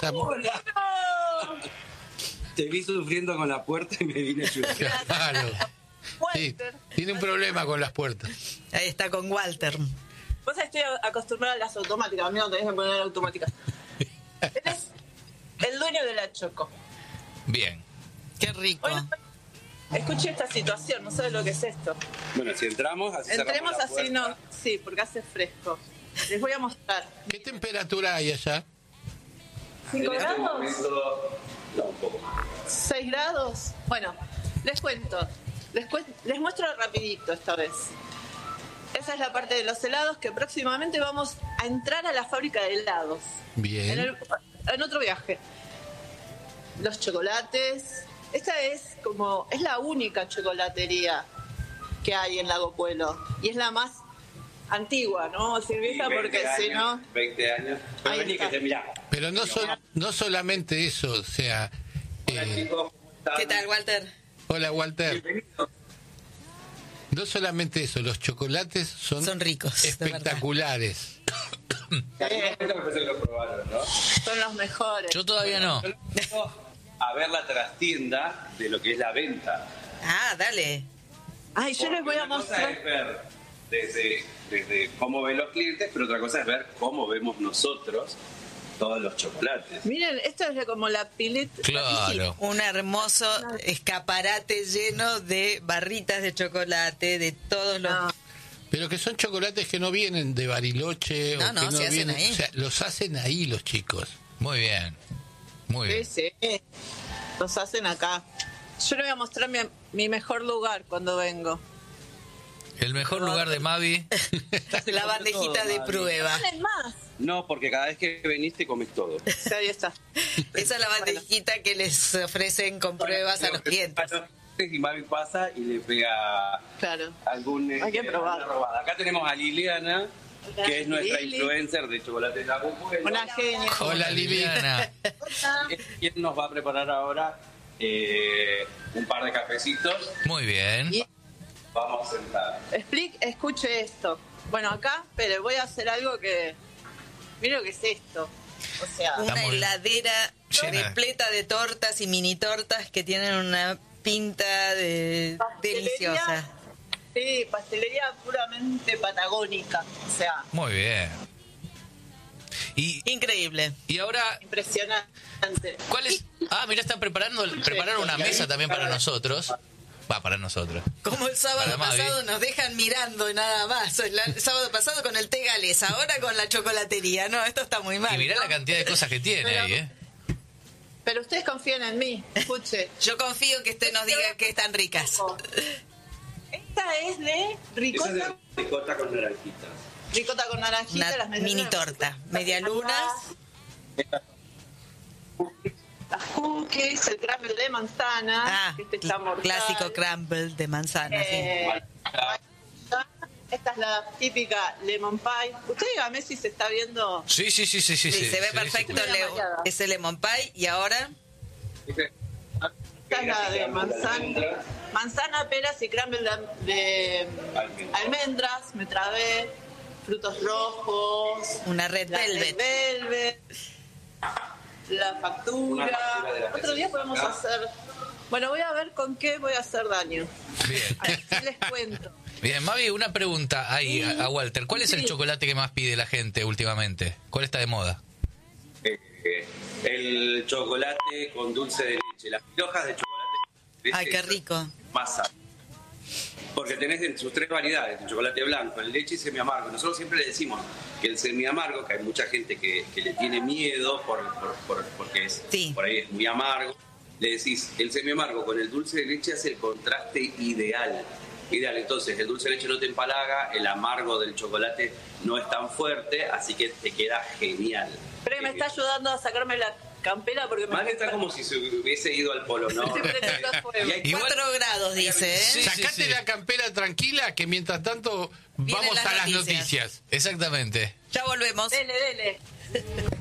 está... ¡Hola! ¡No! Te vi sufriendo con la puerta y me vine a ayudar. Claro. Sí, Walter. tiene un problema con las puertas. Ahí está con Walter. Vos estoy acostumbrada a las automáticas, a mí no tenés que poner automáticas. Eres el dueño de la Choco. Bien. Qué rico. Hoy escuché esta situación, no sabes lo que es esto. Bueno, si entramos, así Entremos cerramos la así, puerta. no. Sí, porque hace fresco. Les voy a mostrar. ¿Qué temperatura hay allá? 5 En este grados, momento, no, un poco más. 6 grados. Bueno, les cuento. Les muestro rapidito esta vez. Esa es la parte de los helados que próximamente vamos a entrar a la fábrica de helados. Bien. En otro viaje. Los chocolates. Esta es la única chocolatería que hay en Lago Puelo. Y es la más antigua, ¿no, Silvita? Sí, 20 Porque si no... 20 años. Pero Ahí vení está. que te mirá. Pero no solamente eso, o sea... Hola chicos, ¿cómo están? ¿Qué tal, Walter? Hola, Walter. Bienvenidos. No solamente eso, los chocolates Son ricos, de espectaculares. Esto me parece que lo probaron, ¿no? Son los mejores. Yo todavía no. Yo les invito a ver la trastienda de lo que es la venta. Ah, dale. Ay, yo les voy a Una cosa mostrar. es ver desde cómo ven los clientes, pero otra cosa es ver cómo vemos nosotros todos los chocolates. Miren, esto es como la pileta. Claro. Un hermoso escaparate lleno de barritas de chocolate, de todos los... No. Pero que son chocolates que no vienen de Bariloche. No, o no, que no se hacen vienen, ahí. O sea, los hacen ahí los chicos. Muy bien. Muy bien. Sí, sí. Los hacen acá. Yo les voy a mostrar mi mejor lugar cuando vengo. El mejor lugar de Mavi. La bandejita de prueba. ¿Tienen más? No, porque cada vez que veniste comes todo. Sí, ahí está. Esa es la bandejita que les ofrecen con pruebas a los clientes. Y Mavi pasa y le pega Claro. algún... Hay que probar. alguna robada. Acá tenemos a Liliana, que es nuestra Lili. influencer de chocolate de la Pueblo. Una genia. Hola, Liliana. ¿Quién nos va a preparar ahora un par de cafecitos? Muy bien. Y Vamos a sentar. escuche esto. Bueno, acá, pero voy a hacer algo que... Mira lo que es esto. O sea, Una Estamos heladera llena. repleta de tortas y mini tortas que tienen una pinta de deliciosa. Sí, pastelería puramente patagónica. O sea, Muy bien. Increíble. Y ahora, impresionante. ¿cuál es? Ah, mira, están prepararon una mesa también para nosotros. Va, para nosotros. Como el sábado Para Mavi. pasado nos dejan mirando y nada más. El sábado pasado con el té galés, ahora con la chocolatería. No, esto está muy mal. Y mirá ¿no? la cantidad de cosas que tiene ahí, ¿eh? Pero ustedes confían en mí. Escuche. Yo confío en que usted nos diga que están ricas. Esta es de Esa es ricota. de ricota con naranjitas. Ricota con naranjita. Una las mini torta. Medialunas. Las cookies, el crumble de manzana. Ah, que este está mortal. clásico crumble de manzana. Sí. Esta es la típica lemon pie. Usted dígame si se está viendo. Sí. Sí, se ve perfecto sí. ese lemon pie. Y ahora, Esta es la de manzana. Manzana, peras y crumble de almendras. Me trabé. Frutos rojos. una red La velvet. Red velvet, la Una factura. factura de la Otro día podemos acá. hacer. Bueno, voy a ver con qué voy a hacer daño. Bien. Así les cuento. Bien, Mavi, una pregunta ahí a Walter. ¿Cuál es el Sí. chocolate que más pide la gente últimamente? ¿Cuál está de moda? El chocolate con dulce de leche. Las pirojas de chocolate. Ay, qué rico. Masa. Porque tenés en sus tres variedades, el chocolate blanco, el leche y semiamargo. Nosotros siempre le decimos que el semiamargo, que hay mucha gente que le tiene miedo porque es, Sí. por ahí es muy amargo, le decís, el semiamargo con el dulce de leche hace el contraste ideal. Entonces el dulce de leche no te empalaga, el amargo del chocolate no es tan fuerte, así que te queda genial. Pero me está ayudando a sacarme la campera porque me Más está como si se hubiese ido al polo, ¿no? Estoy prendiendo fuego. Y hay- Igual- 4 grados, dice, ¿eh? Sí, Sacate la campera tranquila, que mientras tanto Vienen vamos las a las noticias. noticias. Exactamente. Ya volvemos. Dele.